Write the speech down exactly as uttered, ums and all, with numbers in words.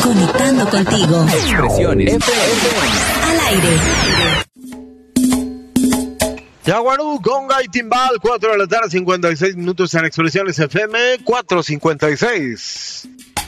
Conectando contigo. Expresiones F M. Al aire. Yaguarú, Conga y Timbal, cuatro de la tarde, cincuenta y seis minutos en Expresiones F M, cuatro cincuenta y seis.